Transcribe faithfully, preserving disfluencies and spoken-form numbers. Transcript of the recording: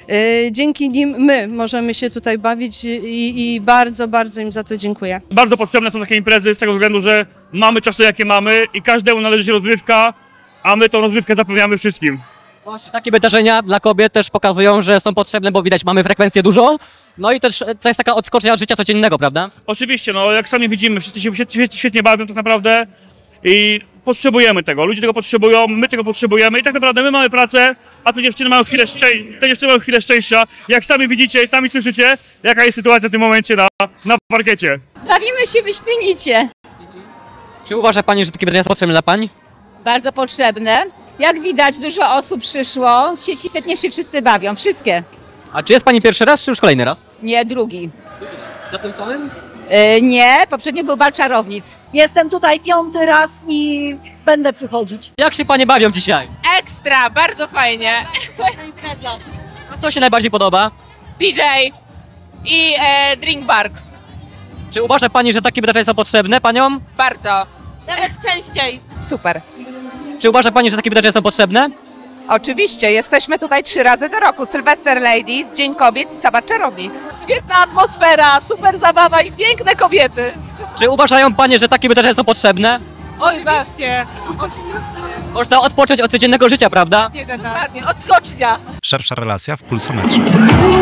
dzięki nim my możemy się tutaj bawić i, i bardzo, bardzo im za to dziękuję. Bardzo potrzebne są takie imprezy z tego względu, że mamy czasy jakie mamy i każdemu należy się rozrywka, a my tą rozrywkę zapewniamy wszystkim. Właśnie takie wydarzenia dla kobiet też pokazują, że są potrzebne, bo widać, mamy frekwencję dużą. No i też to jest taka odskocznia od życia codziennego, prawda? Oczywiście, no jak sami widzimy, wszyscy się świetnie, świetnie bawią tak naprawdę i potrzebujemy tego. Ludzie tego potrzebują, my tego potrzebujemy i tak naprawdę my mamy pracę, a te dziewczyny mają chwilę, szczę- te dziewczyny mają chwilę szczęścia. Jak sami widzicie i sami słyszycie, jaka jest sytuacja w tym momencie na, na parkiecie. Bawimy się wyśmienicie. Czy uważa pani, że takie wydarzenia są potrzebne dla pań? Bardzo potrzebne. Jak widać, dużo osób przyszło. Się świetnie się wszyscy bawią. Wszystkie. A czy jest pani pierwszy raz, czy już kolejny raz? Nie, drugi. Na tym samym? Yy, nie, poprzednio był bal czarownic. Jestem tutaj piąty raz i będę przychodzić. Jak się panie bawią dzisiaj? Ekstra, bardzo fajnie. A co się najbardziej podoba? D J i e, drink bar. Czy uważa pani, że takie wydarzenia są potrzebne paniom? Bardzo. Nawet częściej. Super. Czy uważa pani, że takie wydarzenia są potrzebne? Oczywiście, jesteśmy tutaj trzy razy do roku. Sylwester Ladies, Dzień Kobiet i Sabat Czarownic. Świetna atmosfera, super zabawa i piękne kobiety. Czy uważają panie, że takie wydarzenia są potrzebne? Oczywiście. Można odpocząć od codziennego życia, prawda? Dokładnie, odskocznia. Szersza relacja w Pulsometrze.